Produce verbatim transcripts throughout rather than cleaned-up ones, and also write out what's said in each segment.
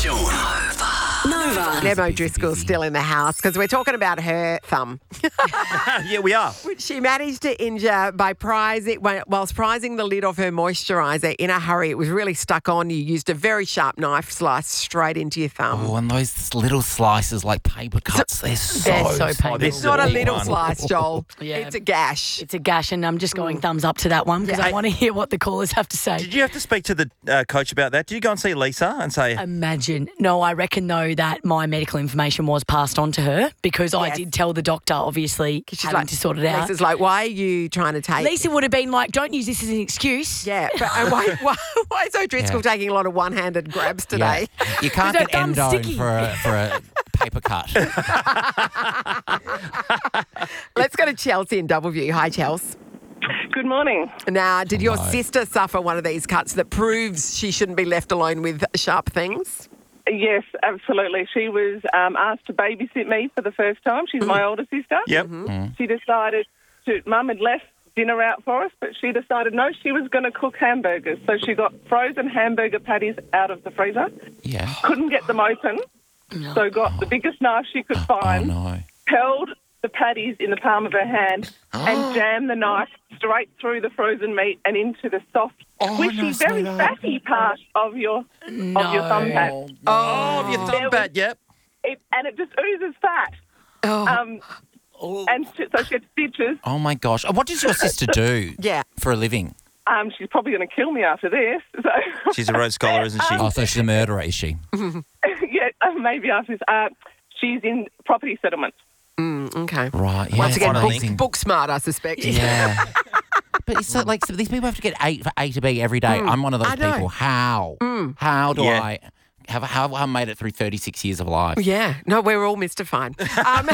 Sean. Nova. Emma Driscoll's still in the house because we're talking about her thumb. Yeah, we are. Which she managed to injure by prizing, whilst prizing the lid off her moisturiser in a hurry. It was really stuck on. You used a very sharp knife slice straight into your thumb. Oh, and those little slices like paper cuts, they're so, They're so painful. this It's not a big little one. slice, Joel. Yeah. It's a gash. It's a gash, and I'm just going thumbs up to that one because Yeah. I want to hear what the callers have to say. Did you have to speak to the uh, coach about that? Did you go and see Lisa and say, Imagine. No, I reckon, though, that my medical information was passed on to her because I Yes. did tell the doctor, obviously, She's having like, to sort it out. Lisa's like, why are you trying to take... Lisa would have been like, don't use this as an excuse. Yeah, but and why, why, why is O'Driscoll Yeah. taking a lot of one-handed grabs Yeah. today? You can't Is get that thumb endone sticky? for a, for a paper cut. Let's go to Chelsea in Doubleview. Hi, Chelsea. Good morning. Now, did your Hello. sister suffer one of these cuts that proves she shouldn't be left alone with sharp things? Yes, absolutely. She was um, asked to babysit me for the first time. She's my older sister. yep. She decided to, Mum had left dinner out for us, but she decided no, she was going to cook hamburgers. So she got frozen hamburger patties out of the freezer, Yeah. couldn't get them open, so got the biggest knife she could Oh, find, no. held the patties in the palm of her hand and jammed the knife straight through the frozen meat and into the soft, squishy, very fatty part of your of your thumb pad. Oh, your thumb pad, yep. It, and it just oozes fat. Oh, Um, and sh- so she had stitches. Oh, my gosh. Uh, What does your sister do yeah. for a living? Um, she's probably going to kill me after this. So She's a Rhodes Scholar, isn't she? Oh, so she's a murderer, is she? yeah, uh, maybe after this. Uh, she's in property settlements. Mm, okay. Right, yeah. Once again, Fine, I book, think. book smart, I suspect. Yeah. But it's so, like so these people have to get eight for A to B every day. I'm one of those I know. people. How? How do Yeah. I have how have I made it through thirty-six years of life? Yeah. No, we're all mystified. Um,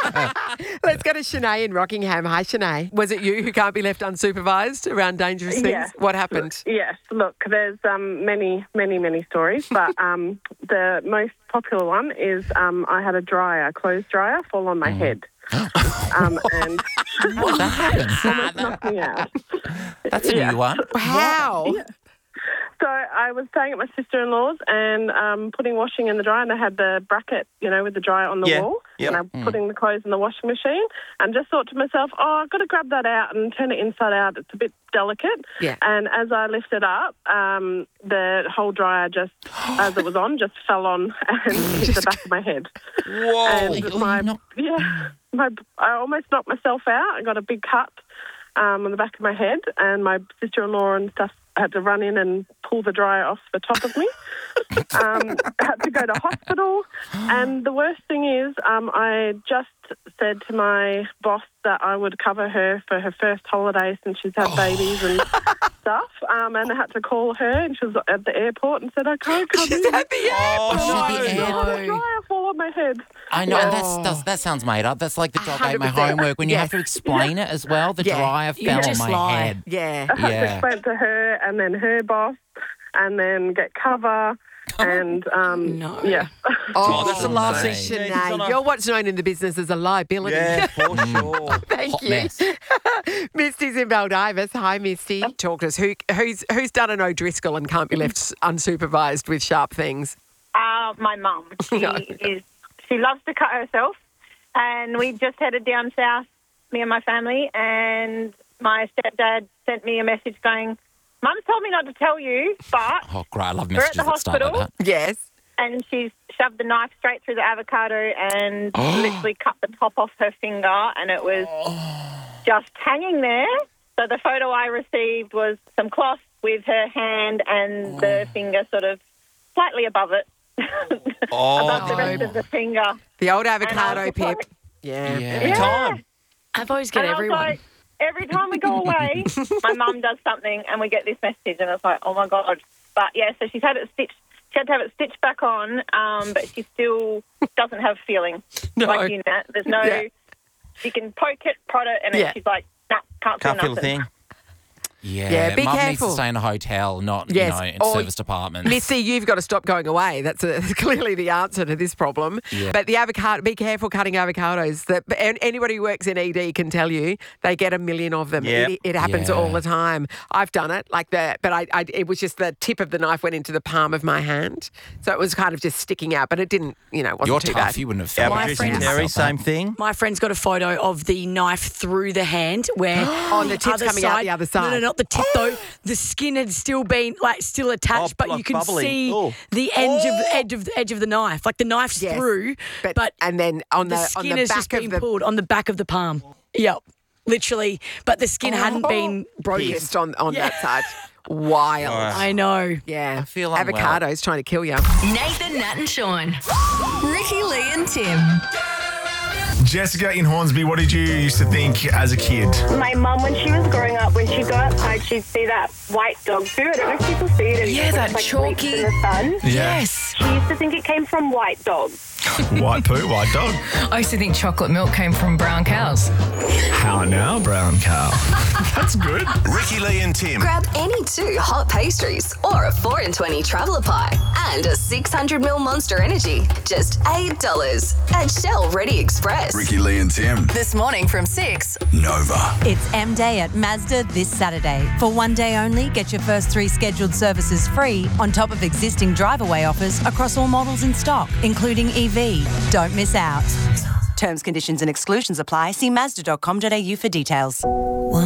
let's go to Shanae in Rockingham. Hi, Shanae. Was it you who can't be left unsupervised around dangerous things? Yeah. What happened? Yes, look, there's um, many, many, many stories, but um, the most popular one is um, I had a dryer, clothes dryer, fall on my head. um, and What that happened? almost knocked me out. That's a new one. How? So I was staying at my sister-in-law's and um, putting washing in the dryer, and they had the bracket, you know, with the dryer on the Yeah, wall. yep. And I'm putting the clothes in the washing machine, and just thought to myself, oh, I've got to grab that out and turn it inside out. It's a bit delicate. Yeah. And as I lifted up, um, the whole dryer just, as it was on, just fell on and hit the back of my head. Whoa. And Oh, my, you're not- yeah, my, I almost knocked myself out. I got a big cut um, on the back of my head, and my sister-in-law and stuff had to run in and pull the dryer off the top of me. um, had to go to hospital. And the worst thing is um, I just said to my boss that I would cover her for her first holiday since she's had babies and stuff. Um, and I had to call her, and she was at the airport and said, I can't come She's in. at the Oh, She's at the no. air- I had a dryer fall on my head. I know, and that's, that's, that sounds made up. That's like the dog ate my one hundred percent. homework when you Yes. have to explain it as well. The Yeah. dryer You fell on just my lie. head. Yeah. I had Yeah. to explain to her and then her boss and then get cover and, um, No. yeah. Oh, that's the last thing mate. she needs on Sinead, a- you're what's known in the business as a liability. Yeah, for sure. Thank Hot you. mess. Misty's in Baldivis. Hi, Misty. Talk to us. Who, who's who's done an O'Driscoll and can't be left unsupervised with sharp things? Uh, my mum. She No. is. She loves to cut herself, and we just headed down south, me and my family, and my stepdad sent me a message going, "Mum's told me not to tell you, but," Oh, great. I love We're at messages the that start like hospital. that. Yes. and she's shoved the knife straight through the avocado and literally cut the top off her finger, and it was just hanging there. So the photo I received was some cloth with her hand and the finger sort of slightly above it. Oh, above the rest of the finger. The old And I avocado was pip. like- Yeah. Yeah. every time. Avos get And I was everyone. like, every time we go away, my mum does something and we get this message, and it's like, oh my God. But yeah, so she's had it stitched. She had to have it stitched back on, um, but she still doesn't have feeling. No. Like you, Nat. There's no, Yeah. she can poke it, prod it, and Yeah. then she's like, nah, can't feel Can't feel a nothing. thing. Yeah, Yeah, be Mum needs careful. to stay in a hotel, not Yes, you know, in or- service departments. Missy, you've got to stop going away. That's a, clearly the answer to this problem. Yeah. But the avocado, be careful cutting avocados. That and anybody who works in E D can tell you they get a million of them. Yep. It, it happens Yeah. all the time. I've done it like that, but I, I, it was just the tip of the knife went into the palm of my hand, so it was kind of just sticking out. But it didn't, you know, wasn't You're too tough. bad. You wouldn't have Yeah, felt My producer friends- Terry, same thing. My friend's got a photo of the knife through the hand where Oh, the tip's other coming out the other No, no, side. not the tip though. The skin had still been like still attached, Oh, but like you can bubbly. see Oh. the edge of the edge of the edge of the knife. Like the knife's Yes. through, But, but, and then on the the, on skin the has back just of been the pulled on the back of the palm. Yep, literally. But the skin hadn't been broken. just on on Yeah. that side. Wild. I know. Yeah. I feel unwell. Avocados trying to kill you. Nathan, Nat and Sean. Ricky, Lee and Tim. Jessica in Hornsby, what did you used to think as a kid? My mum, when she was growing up, when she'd go outside, she'd see that white dog poo. I don't know if people see it. Yeah, It's that like chalky- leaks in the sun. Yes. She used to think it came from white dogs. White poo, white dog. I used to think chocolate milk came from brown cows. How now, brown cow? That's good. Ricky, Lee and Tim. Grab any two hot pastries or a four in twenty traveller pie and a six hundred ml Monster Energy. Just eight dollars at Shell Ready Express. Ricky, Lee and Tim. This morning from six. Nova. It's M Day at Mazda this Saturday. For one day only, get your first three scheduled services free on top of existing drive-away offers across all models in stock, including E V. Don't miss out. Terms, conditions and exclusions apply. See mazda dot com dot a u for details.